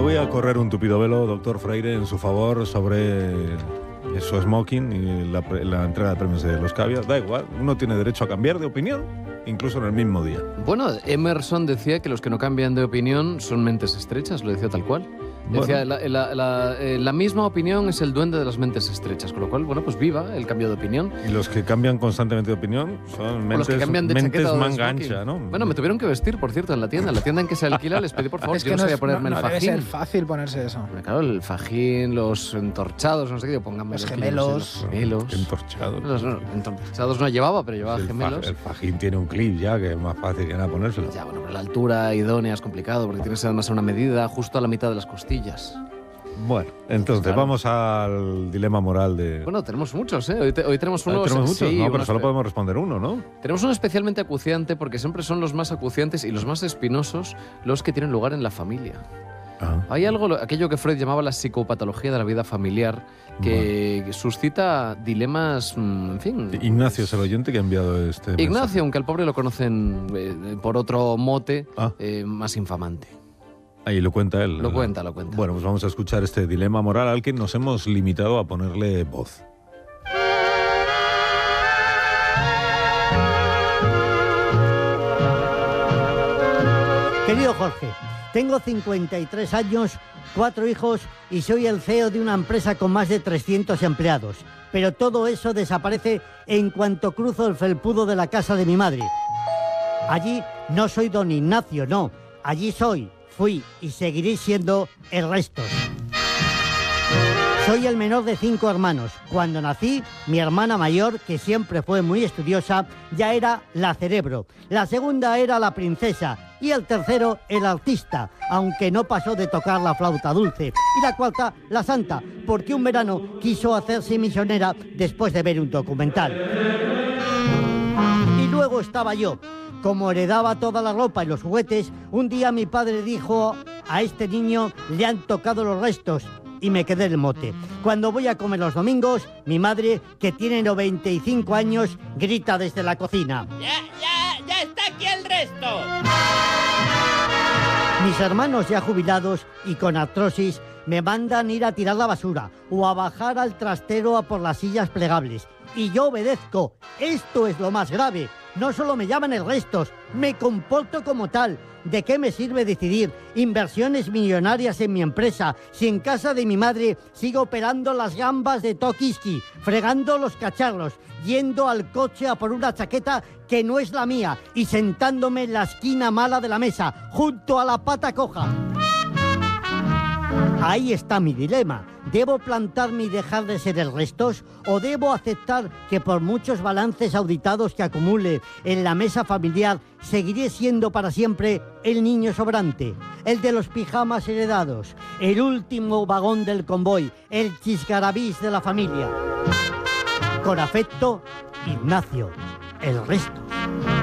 voy a correr un tupido velo, doctor Freire, en su favor sobre su smoking y la entrega de premios de los Caviar. Da igual, uno tiene derecho a cambiar de opinión, incluso en el mismo día. Bueno, Emerson decía que los que no cambian de opinión son mentes estrechas, lo decía tal cual. Decía, la misma opinión es el duende de las mentes estrechas, con lo cual, bueno, pues viva el cambio de opinión. Y los que cambian constantemente de opinión son mentes, los que cambian de mentes manga ancha, ¿no? Bueno, me tuvieron que vestir, por cierto, en la tienda en que se alquila, les pedí por favor, Es yo que no sabía ponerme el fajín. Debe ser fácil ponerse eso. Claro, el fajín, los entorchados, no sé qué, pónganme los gemelos. Los gemelos. Entorchados. Los entorchados no llevaba, pero llevaba gemelos. El fajín tiene un clip ya, que es más fácil que nada ponérselo. Ya, bueno, pero la altura idónea es complicado, porque tienes además una medida justo a la mitad de las costillas. Bueno, entonces claro, vamos al dilema moral de... Bueno, tenemos muchos, ¿eh? Hoy tenemos uno... ¿Tenemos muchos? Sí, no, pero solo podemos responder uno, ¿no? Tenemos uno especialmente acuciante porque siempre son los más acuciantes y los más espinosos los que tienen lugar en la familia. Ah. Hay algo, aquello que Freud llamaba la psicopatología de la vida familiar, que suscita dilemas, en fin... Ignacio es el oyente que ha enviado este Ignacio, mensaje. aunque al pobre lo conocen por otro mote más infamante. Ahí lo cuenta él. Lo cuenta. Bueno, pues vamos a escuchar este dilema moral al que nos hemos limitado a ponerle voz. Querido Jorge, tengo 53 años, 4 hijos y soy el CEO de una empresa con más de 300 empleados. Pero todo eso desaparece en cuanto cruzo el felpudo de la casa de mi madre. Allí no soy don Ignacio, no. Allí fui y seguiré siendo el Restos. Soy el menor de 5 hermanos. Cuando nací, mi hermana mayor, que siempre fue muy estudiosa, ya era la Cerebro. La segunda era la Princesa y el tercero el Artista, aunque no pasó de tocar la flauta dulce. Y la cuarta, la Santa, porque un verano quiso hacerse misionera después de ver un documental. Y luego estaba yo. Como heredaba toda la ropa y los juguetes, un día mi padre dijo: a este niño le han tocado los restos, y me quedé el mote. Cuando voy a comer los domingos, mi madre, que tiene 95 años, grita desde la cocina: ¡Ya está aquí el resto! Mis hermanos ya jubilados y con artrosis me mandan ir a tirar la basura o a bajar al trastero a por las sillas plegables. Y yo obedezco. Esto es lo más grave. No solo me llaman el Restos, me comporto como tal. ¿De qué me sirve decidir inversiones millonarias en mi empresa si en casa de mi madre sigo pelando las gambas de Tokiski, fregando los cacharros, yendo al coche a por una chaqueta que no es la mía y sentándome en la esquina mala de la mesa, junto a la pata coja? Ahí está mi dilema. ¿Debo plantarme y dejar de ser el Restos? ¿O debo aceptar que por muchos balances auditados que acumule en la mesa familiar, seguiré siendo para siempre el niño sobrante, el de los pijamas heredados, el último vagón del convoy, el chiscarabís de la familia? Con afecto, Ignacio, el Restos.